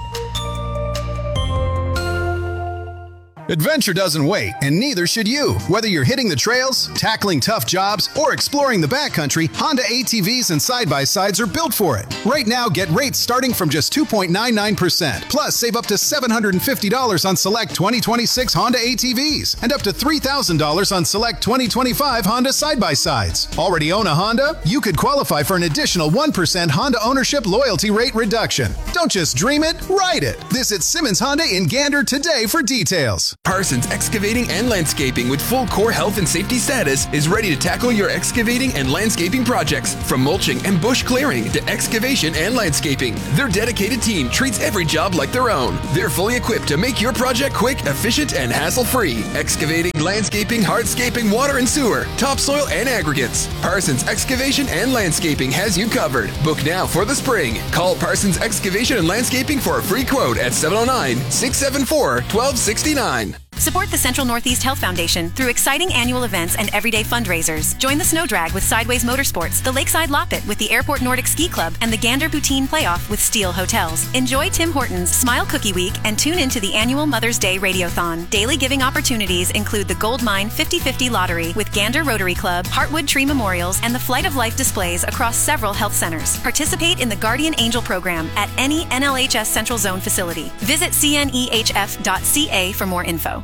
S7: Adventure doesn't wait, and neither should you. Whether you're hitting the trails, tackling tough jobs, or exploring the backcountry, Honda ATVs and side-by-sides are built for it. Right now, get rates starting from just 2.99%. Plus, save up to $750 on select 2026 Honda ATVs and up to $3,000 on select 2025 Honda side-by-sides. Already own a Honda? You could qualify for an additional 1% Honda ownership loyalty rate reduction. Don't just dream it, ride it. Visit Simmons Honda in Gander today for details.
S16: Parsons Excavating and Landscaping with full core health and safety status is ready to tackle your excavating and landscaping projects. From mulching and bush clearing to excavation and landscaping, their dedicated team treats every job like their own. They're fully equipped to make your project quick, efficient, and hassle-free. Excavating, landscaping, hardscaping, water and sewer, topsoil, and aggregates. Parsons Excavation and Landscaping has you covered. Book now for the spring. Call Parsons Excavation and Landscaping for a free quote at 709-674-1269.
S15: Support the Central Northeast Health Foundation through exciting annual events and everyday fundraisers. Join the Snow Drag with Sideways Motorsports, the Lakeside Loppet with the Airport Nordic Ski Club, and the Gander Poutine Playoff with Steel Hotels. Enjoy Tim Hortons Smile Cookie Week and tune into the annual Mother's Day Radiothon. Daily giving opportunities include the Gold Mine 50/50 Lottery with Gander Rotary Club, Heartwood Tree Memorials, and the Flight of Life displays across several health centers. Participate in the Guardian Angel program at any NLHS Central Zone facility. Visit cnehf.ca for more info.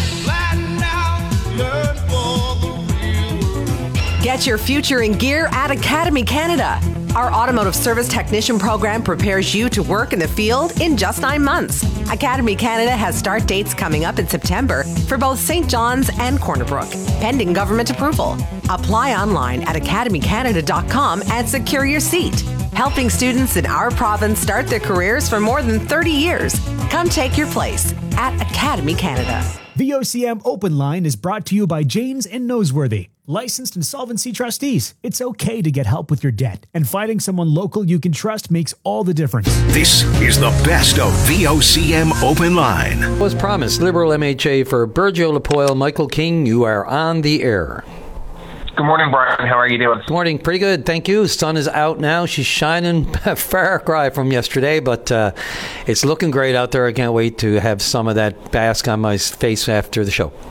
S8: Get your future in gear at Academy Canada. Our automotive service technician program prepares you to work in the field in just 9 months. Academy Canada has start dates coming up in September for both St. John's and Corner Brook, pending government approval. Apply online at academycanada.com and secure your seat. Helping students in our province start their careers for more than 30 years. Come take your place at Academy Canada.
S4: The OCM Open Line is brought to you by Janes and Noseworthy, licensed insolvency trustees. It's okay to get help with your debt, and finding someone local you can trust makes all the difference.
S3: This is the best of VOCM Open Line.
S2: Was promised, Liberal MHA for Burgeo Lapoil, Michael King, you are on the air.
S24: Good morning, Brian. How are you doing?
S2: Good morning. Pretty good. Thank you. Sun is out now. She's shining. Far cry from yesterday, but it's looking great out there. I can't wait to have some of that bask on my face after the show.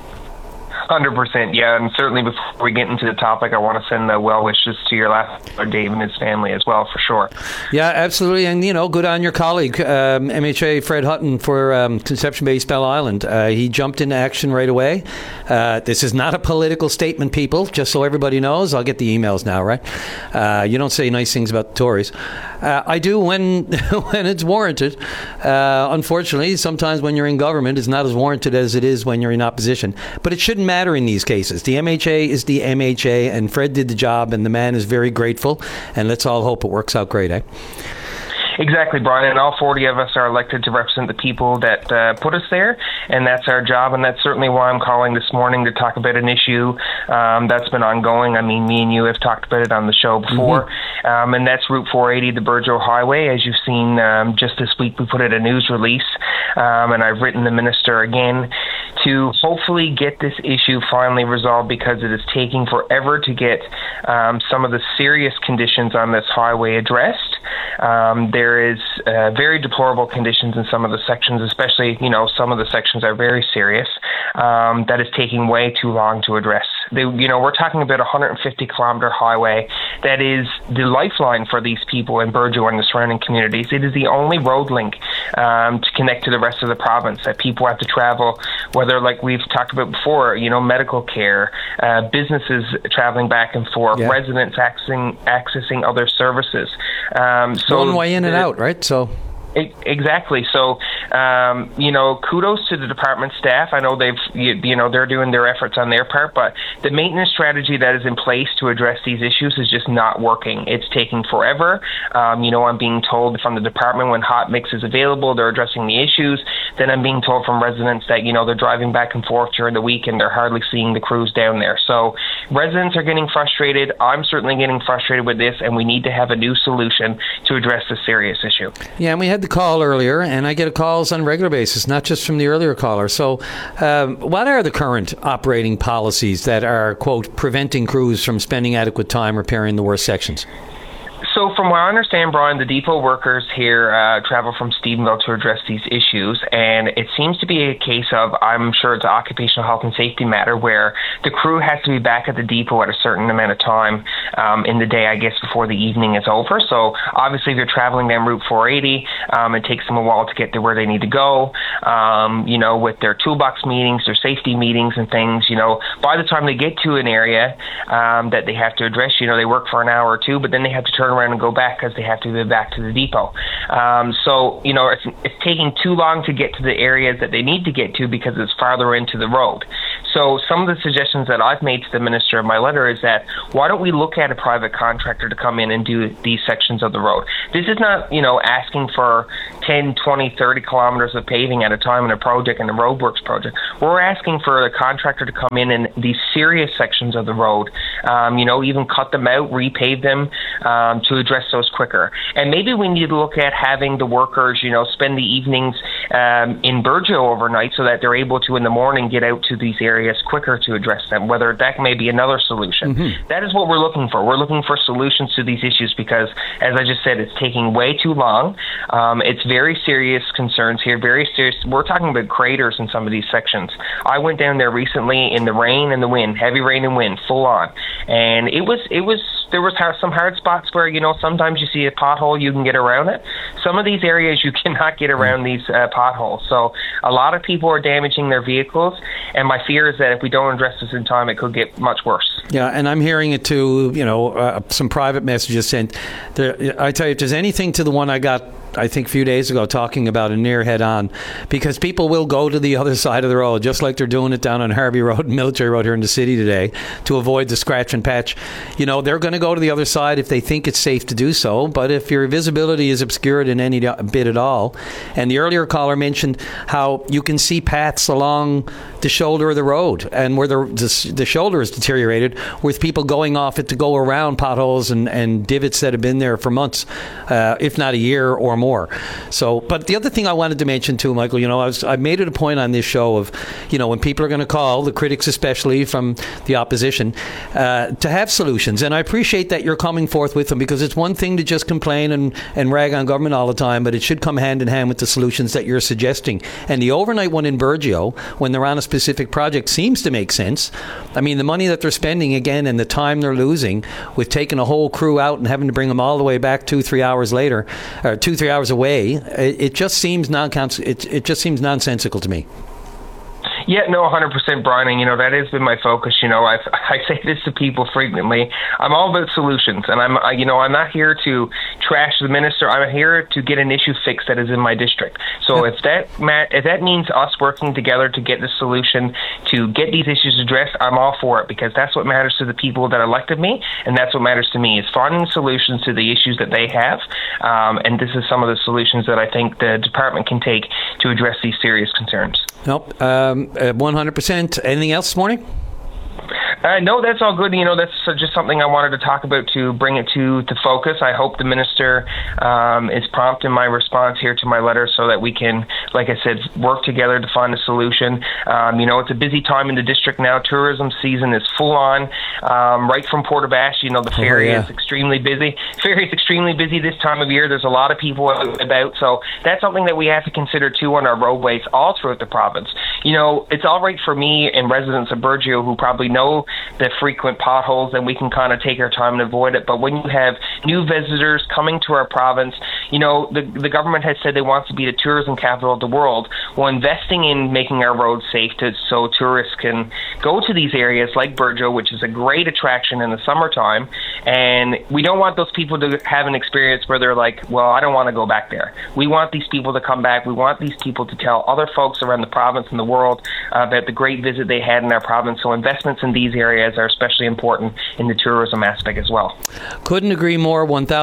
S24: 100%, yeah, and certainly before we get into the topic, I want to send well wishes to your last brother, Dave, and his family as well, for sure.
S2: Yeah, absolutely, and good on your colleague, MHA Fred Hutton for Conception Bay, Bell Island. He jumped into action right away. This is not a political statement, people, just so everybody knows. I'll get the emails now, right? You don't say nice things about the Tories. I do when it's warranted. Unfortunately, sometimes when you're in government, it's not as warranted as it is when you're in opposition. But it shouldn't matter in these cases. The MHA is the MHA, and Fred did the job, and the man is very grateful. And let's all hope it works out great, eh?
S24: Exactly, Brian, and all 40 of us are elected to represent the people that put us there, and that's our job, and that's certainly why I'm calling this morning to talk about an issue that's been ongoing. I mean, me and you have talked about it on the show before, and that's Route 480, the Burgeo Highway. As you've seen, just this week we put out a news release, and I've written the minister again to hopefully get this issue finally resolved, because it is taking forever to get some of the serious conditions on this highway addressed. There is very deplorable conditions in some of the sections, especially, some of the sections are very serious, that is taking way too long to address. We're talking about a 150-kilometer highway that is the lifeline for these people in Burgeo and the surrounding communities. It is the only road link to connect to the rest of the province that people have to travel, whether, like we've talked about before, medical care, businesses traveling back and forth, residents accessing other services. So
S2: one way in and out, right? So.
S24: Exactly. So, kudos to the department staff. I know they're doing their efforts on their part, but the maintenance strategy that is in place to address these issues is just not working. It's taking forever. I'm being told from the department when hot mix is available, they're addressing the issues. Then I'm being told from residents that, they're driving back and forth during the week and they're hardly seeing the crews down there. So residents are getting frustrated. I'm certainly getting frustrated with this, and we need to have a new solution to address this serious issue.
S2: Yeah, and we had the call earlier, and I get calls on a regular basis, not just from the earlier caller. So what are the current operating policies that are, quote, preventing crews from spending adequate time repairing the worst sections?
S24: So from what I understand, Brian, the depot workers here travel from Stephenville to address these issues, and it seems to be a case of, I'm sure it's an occupational health and safety matter, where the crew has to be back at the depot at a certain amount of time in the day, I guess, before the evening is over. So obviously if you're traveling down Route 480, it takes them a while to get to where they need to go, with their toolbox meetings, their safety meetings and things. By the time they get to an area that they have to address, they work for an hour or two, but then they have to turn around and go back because they have to go back to the depot. It's taking too long to get to the areas that they need to get to because it's farther into the road. So some of the suggestions that I've made to the minister in my letter is that why don't we look at a private contractor to come in and do these sections of the road? This is not, asking for 10, 20, 30 kilometers of paving at a time in a project, in a roadworks project. We're asking for a contractor to come in these serious sections of the road, even cut them out, repave them to address those quicker. And maybe we need to look at having the workers, spend the evenings in Burgeo overnight so that they're able to, in the morning, get out to these areas quicker to address them, whether that may be another solution. Mm-hmm. That is what we're looking for. We're looking for solutions to these issues because, as I just said, it's taking way too long. It's very serious concerns here, very serious. We're talking about craters in some of these sections. I went down there recently in the rain and the wind, heavy rain and wind, full on. And there was some hard spots where, sometimes you see a pothole, you can get around it. Some of these areas you cannot get around these potholes. So a lot of people are damaging their vehicles, and my fear is that if we don't address this in time, it could get much worse.
S2: Yeah, and I'm hearing it too, some private messages sent. I tell you, if there's anything to the one I got, I think a few days ago, talking about a near head-on, because people will go to the other side of the road, just like they're doing it down on Harvey Road and Military Road here in the city today, to avoid the scratch and patch. They're going to go to the other side if they think it's safe to do so, but if your visibility is obscured in any bit at all, and the earlier caller mentioned how you can see paths along the shoulder of the road, and where the shoulder is deteriorated, with people going off it to go around potholes and divots that have been there for months, if not a year or more. So, but the other thing I wanted to mention too, Michael, I made it a point on this show of, when people are going to call, the critics especially from the opposition, to have solutions. And I appreciate that you're coming forth with them, because it's one thing to just complain and rag on government all the time, but it should come hand in hand with the solutions that you're suggesting. And the overnight one in Burgeo, when they're on a specific project, seems to make sense. I mean, the money that they're spending, again, and the time they're losing with taking a whole crew out and having to bring them all the way back 2-3 hours later, or 2-3 hours away, it just seems nonsensical to me.
S24: Yeah, no, 100%, Brian, and that has been my focus. I say this to people frequently. I'm all about solutions, and I'm not here to trash the minister. I'm here to get an issue fixed that is in my district. So if that means us working together to get the solution to get these issues addressed, I'm all for it, because that's what matters to the people that elected me, and that's what matters to me, is finding solutions to the issues that they have. And this is some of the solutions that I think the department can take to address these serious concerns.
S2: Nope. 100%. Anything else this morning?
S24: No, that's all good. That's just something I wanted to talk about to bring it to focus. I hope the minister is prompt in my response here to my letter so that we can, like I said, work together to find a solution. It's a busy time in the district now. Tourism season is full on. Right from Portabash, the ferry is extremely busy. Ferry is extremely busy this time of year. There's a lot of people out about. So that's something that we have to consider too on our roadways all throughout the province. it's all right for me and residents of Burgeo who probably know the frequent potholes and we can kind of take our time and avoid it. But when you have new visitors coming to our province, the government has said they want to be the tourism capital of the world. Well, investing in making our roads safe so tourists can go to these areas like Burgeo, which is a great attraction in the summertime. And we don't want those people to have an experience where they're like, well, I don't want to go back there. We want these people to come back. We want these people to tell other folks around the province and the world about the great visit they had in our province. So investments in these areas are especially important in the tourism aspect as well.
S2: Couldn't agree more,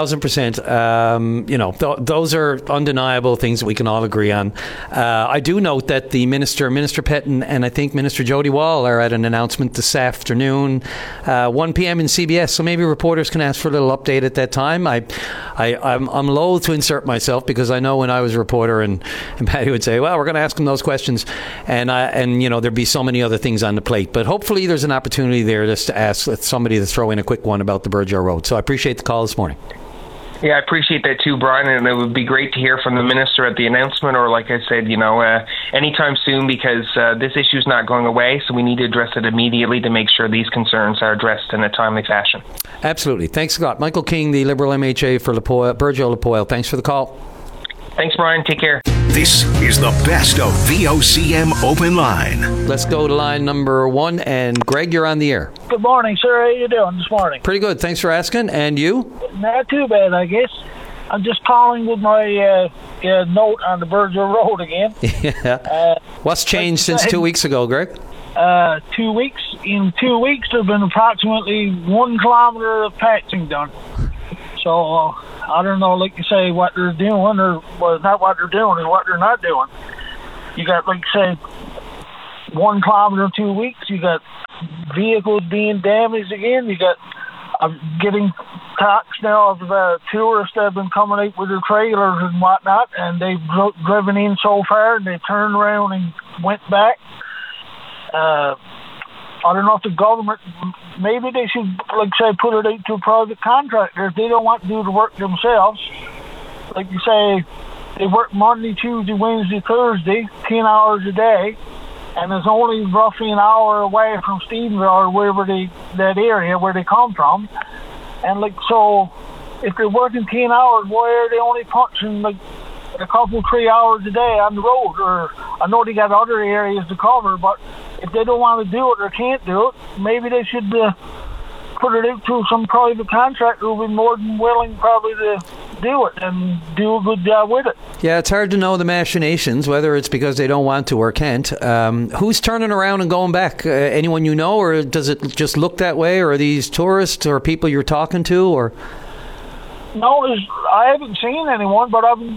S2: 1,000%. Those are undeniable things that we can all agree on. I do note that the Minister Petton, and I think Minister Jody Wall are at an announcement this afternoon, 1 p.m. in CBS, so maybe reporters can ask for a little update at that time. I'm loath to insert myself because I know when I was a reporter and Patty would say, well, we're going to ask them those questions, and there'd be so many other things on the plate. But hopefully there's an opportunity there just to ask somebody to throw in a quick one about the Burgeo Road. So I appreciate the call this morning.
S24: Yeah, I appreciate that too, Brian, and it would be great to hear from the minister at the announcement, or like I said, anytime soon, because this issue is not going away, so we need to address it immediately to make sure these concerns are addressed in a timely fashion. Absolutely.
S2: Thanks a lot. Michael King, the Liberal MHA for Burgeo-Lapoile. Thanks for the call.
S24: Thanks, Brian. Take care.
S3: This is the best of VOCM Open Line.
S2: Let's go to line number 1. And Greg, you're on the air.
S9: Good morning, sir. How you doing this morning?
S2: Pretty good. Thanks for asking. And you?
S9: Not too bad, I guess. I'm just calling with my note on the Burgeo Road again.
S2: Yeah. What's changed since 2 weeks ago, Greg?
S9: 2 weeks. In 2 weeks, there have been approximately 1 kilometer of patching done. So, I don't know, like you say, what they're doing, or well, not what they're doing, is what they're not doing. You got, like say, 1 kilometer in 2 weeks. You got vehicles being damaged again. You got getting talks now of tourists that have been coming out with their trailers and whatnot, and they've driven in so far, and they turned around and went back. I don't know if the government, maybe they should, like say, put it out to a private contractor if they don't want to do the work themselves. Like you say, they work Monday, Tuesday, Wednesday, Thursday, 10 hours a day, and it's only roughly an hour away from Stephenville or wherever that area where they come from. And so, if they're working 10 hours, why are they only punching like a couple, 3 hours a day on the road? Or I know they got other areas to cover, but if they don't want to do it or can't do it, maybe they should put it out to some private contractor who will be more than willing probably to do it and do a good job with it.
S2: Yeah, it's hard to know the machinations, whether it's because they don't want to or can't. Who's turning around and going back? Anyone you know, or does it just look that way? Or are these tourists or people you're talking to? Or
S9: no, I haven't seen anyone, but I've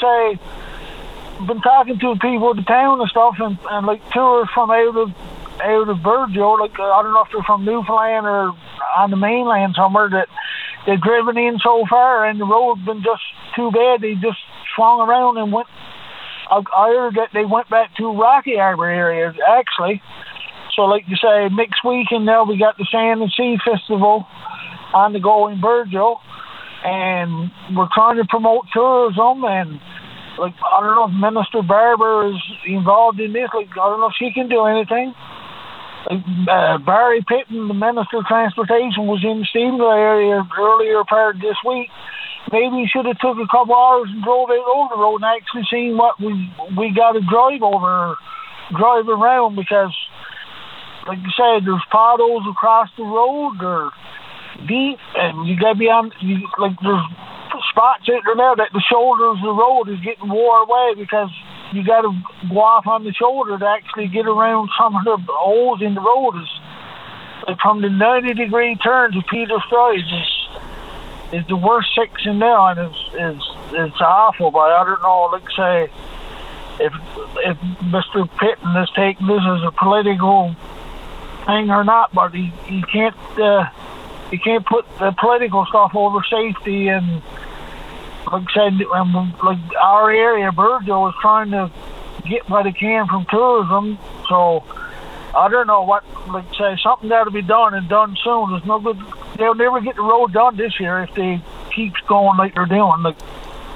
S9: been talking to people in the town and stuff, and like tourists from out of Burgeo, like I don't know if they're from Newfoundland or on the mainland somewhere, that they've driven in so far and the road's been just too bad. They just swung around and went. I heard that they went back to Rocky Harbour areas actually. So like you say, next weekend now we got the Sand and Sea Festival on the go in Burgeo, and we're trying to promote tourism. And like I don't know if Minister Barber is involved in this. Like I don't know if she can do anything. Barry Pitton, the Minister of Transportation, was in the Stephenville area earlier part of this week. Maybe he should have took a couple hours and drove out over the road and actually seen what we got to drive around, because, like you said, there's potholes across the road, they're deep, and you got to be on, there's spots out there now that the shoulders of the road is getting wore away because you got to go off on the shoulder to actually get around some of the holes in the road. Like from the 90-degree turn to Peter Strides is the worst section now, and it's awful. But I don't know, like say, if Mr. Pitton is taking this as a political thing or not, but he can't put the political stuff over safety. And like I said, like our area, Burgeo, is trying to get what it can from tourism. So I don't know what, like say, something got to be done and done soon. There's no good. They'll never get the road done this year if they keep going like they're doing. Like,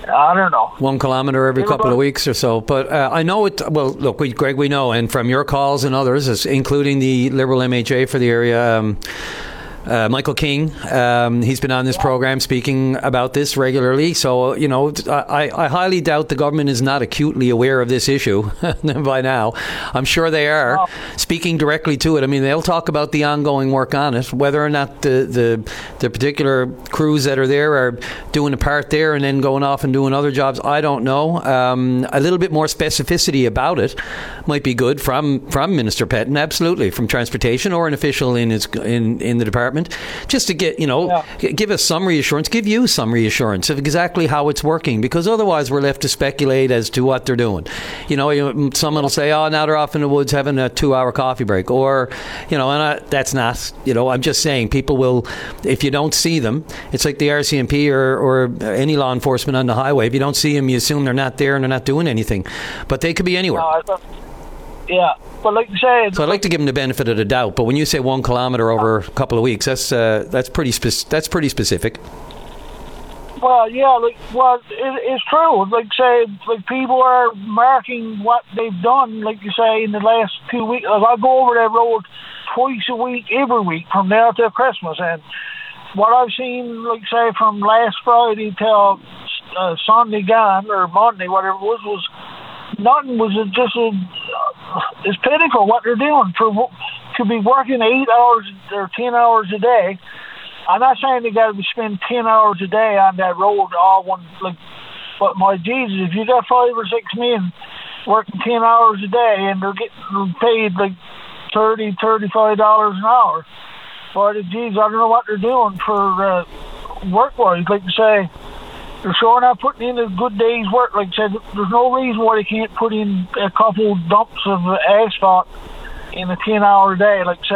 S9: I don't know.
S2: 1 kilometre every couple of weeks or so. But I know it. Well, look, Greg, we know, and from your calls and others, including the Liberal MHA for the area, Michael King, he's been on this program speaking about this regularly. So, you know, I highly doubt the government is not acutely aware of this issue by now. I'm sure they are speaking directly to it. I mean, they'll talk about the ongoing work on it, whether or not the particular crews that are there are doing a part there and then going off and doing other jobs. I don't know. A little bit more specificity about it might be good from Minister Petton, absolutely, from transportation or an official in the department. Just to get, give us some reassurance, give you some reassurance of exactly how it's working, because otherwise we're left to speculate as to what they're doing. Someone will say, now they're off in the woods having a 2-hour coffee break, or, that's not, I'm just saying people will, if you don't see them, it's like the RCMP or any law enforcement on the highway. If you don't see them, you assume they're not there and they're not doing anything, but they could be anywhere.
S9: Yeah. But like you say,
S2: so I'd like to give them the benefit of the doubt. But when you say 1 kilometre over a couple of weeks, that's pretty specific.
S9: Well, yeah, it's true. Like say, people are marking what they've done. Like you say, in the last 2 weeks, I go over that road twice a week, every week from now till Christmas, and what I've seen, like say, from last Friday till Sunday gone or Monday, whatever it was nothing. Was just it's pitiful what they're doing to be working 8 hours or 10 hours a day. I'm not saying they got to spend 10 hours a day on that road but my Jesus, if you got 5 or 6 men working 10 hours a day and they're getting paid $30, $35 an hour, but geez, I don't know what they're doing for work-wise. Like you say, they're sure not putting in a good day's work. Like I said, there's no reason why they can't put in a couple dumps of asphalt in a 10-hour day. Like I said,